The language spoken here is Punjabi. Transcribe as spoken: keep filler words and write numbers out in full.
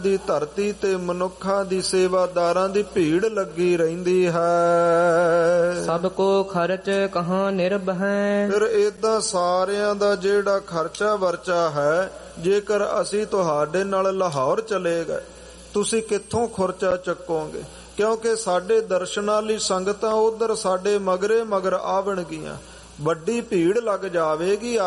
ਦੀ ਧਰਤੀ ਤੇ ਮਨੁੱਖਾਂ ਦੀ ਸੇਵਾਦਾਰਾਂ ਦੀ ਭੀੜ ਲੱਗੀ ਰਹਿੰਦੀ ਹੈ। ਸਭ ਕੋ ਖਰਚ ਕਹਾਂ ਨਿਰਭੈ। ਫਿਰ ਏਦਾਂ ਸਾਰਿਆਂ ਦਾ ਜਿਹੜਾ ਖਰਚਾ ਵਰਚਾ ਹੈ, ਜੇਕਰ ਅਸੀਂ ਤੁਹਾਡੇ ਨਾਲ ਲਾਹੌਰ ਚਲੇ ਗਏ, ਤੁਸੀਂ ਕਿੱਥੋਂ ਖਰਚਾ ਚੱਕੋਗੇ? ਕਿਉਂਕਿ ਸਾਡੇ ਦਰਸ਼ਨਾਂ ਲਈ ਸੰਗਤਾਂ ਉਧਰ ਸਾਡੇ ਮਗਰੇ ਮਗਰ ਆਵਣਗੀਆਂ, ਵੱਡੀ ਭੀੜ ਲੱਗ ਜਾਵੇਗੀ।